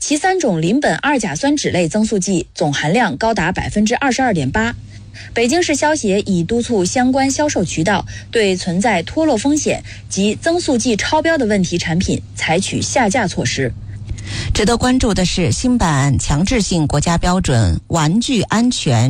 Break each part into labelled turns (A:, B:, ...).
A: 其3种邻苯二甲酸酯类增速剂总含量高达 22.8%。北京市消协已督促相关销售渠道对存在脱落风险及增速剂超标的问题产品采取下架措施。
B: 值得关注的是，新版强制性国家标准玩具安全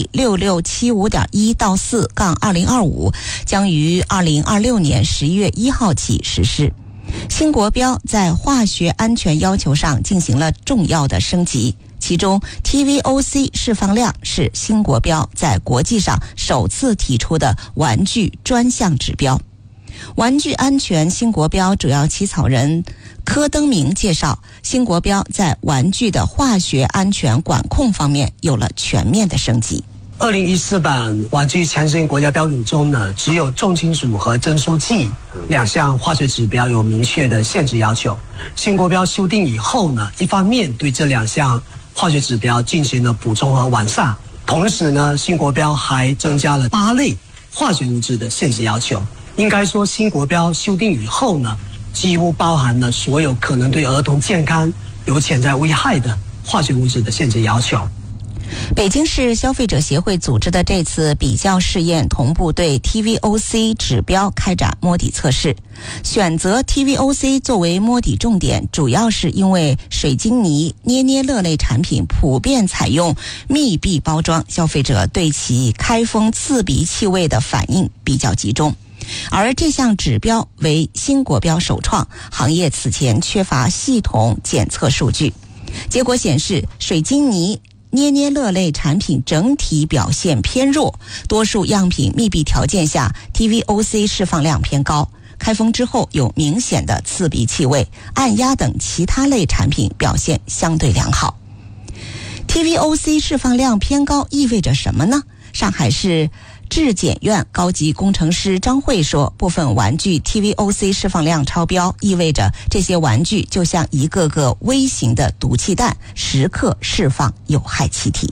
B: GB6675.1到4-2025将于2026年11月1号起实施。新国标在化学安全要求上进行了重要的升级，其中 TVOC 释放量是新国标在国际上首次提出的玩具专项指标。玩具安全新国标主要起草人柯登明介绍，新国标在玩具的化学安全管控方面有了全面的升级。
C: 2014版玩具强制性国家标准中呢，只有重金属和增速剂2项化学指标有明确的限制要求。新国标修订以后呢，一方面对这2项化学指标进行了补充和完善，同时呢，新国标还增加了8类化学物质的限制要求。应该说，新国标修订以后呢，几乎包含了所有可能对儿童健康有潜在危害的化学物质的限制要求。
B: 北京市消费者协会组织的这次比较试验同步对 TVOC 指标开展摸底测试。选择 TVOC 作为摸底重点，主要是因为水晶泥、捏捏乐类产品普遍采用密闭包装，消费者对其开封刺鼻气味的反应比较集中。而这项指标为新国标首创，行业此前缺乏系统检测数据。结果显示，水晶泥、捏捏乐类产品整体表现偏弱，多数样品密闭条件下 TVOC 释放量偏高，开封之后有明显的刺鼻气味，按压等其他类产品表现相对良好。TVOC 释放量偏高意味着什么呢？上海市质检院高级工程师张慧说，部分玩具 TVOC 释放量超标，意味着这些玩具就像一个个微型的毒气弹，时刻释放有害气体。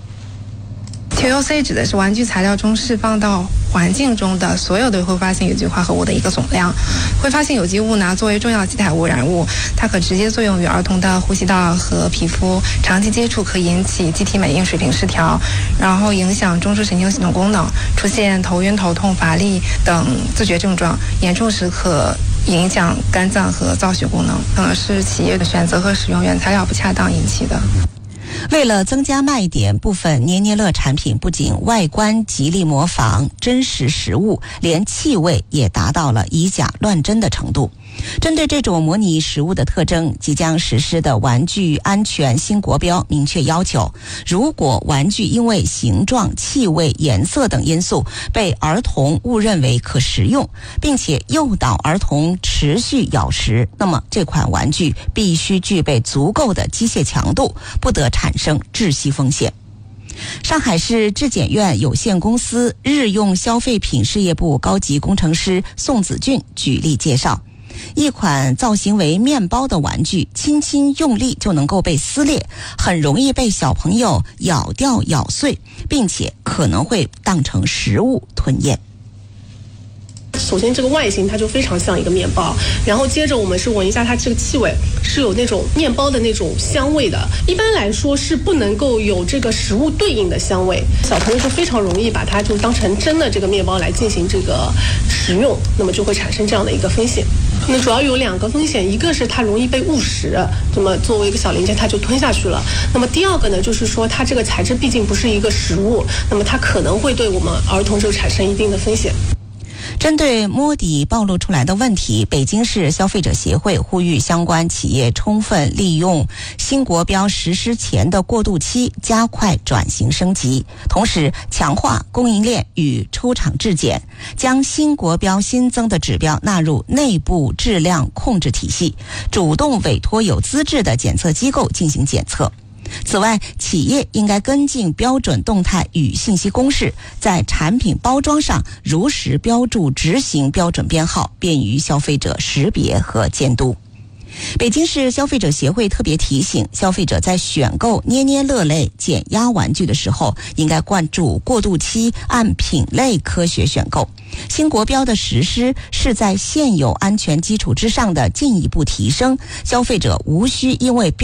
D: TVOC 指的是玩具材料中释放到环境中的所有的挥发性有机化合物的一个总量。挥发性有机物呢，作为重要基态污染物，它可直接作用于儿童的呼吸道和皮肤，长期接触可引起机体免疫水平失调，然后影响中枢神经系统功能，出现头晕、头痛、乏力等自觉症状，严重时可影响肝脏和造血功能，可能是企业的选择和使用原材料不恰当引起的。
B: 为了增加卖点，部分捏捏乐产品不仅外观极力模仿真实食物，连气味也达到了以假乱真的程度。针对这种模拟食物的特征，即将实施的玩具安全新国标明确要求，如果玩具因为形状、气味、颜色等因素被儿童误认为可食用，并且诱导儿童持续咬食，那么这款玩具必须具备足够的机械强度，不得产生窒息风险。上海市质检院有限公司日用消费品事业部高级工程师宋子俊举例介绍，一款造型为面包的玩具，轻轻用力就能够被撕裂，很容易被小朋友咬掉咬碎，并且可能会当成食物吞咽。
E: 首先这个外形它就非常像一个面包，然后接着我们是闻一下它这个气味，是有那种面包的那种香味的，一般来说是不能够有这个食物对应的香味，小朋友就非常容易把它就当成真的这个面包来进行这个食用，那么就会产生这样的一个风险。那主要有2个风险，一个是它容易被误食，那么作为一个小零件它就吞下去了，那么第2个呢，就是说它这个材质毕竟不是一个食物，那么它可能会对我们儿童就产生一定的风险。
B: 针对摸底暴露出来的问题，北京市消费者协会呼吁相关企业充分利用新国标实施前的过渡期，加快转型升级，同时强化供应链与出厂质检，将新国标新增的指标纳入内部质量控制体系，主动委托有资质的检测机构进行检测。此外，企业应该跟进标准动态与信息公示，在产品包装上如实标注执行标准编号，便于消费者识别和监督。北京市消费者协会特别提醒，消费者在选购捏捏乐类减压玩具的时候，应该关注过渡期，按品类科学选购。新国标的实施是在现有安全基础之上的进一步提升，消费者无需因为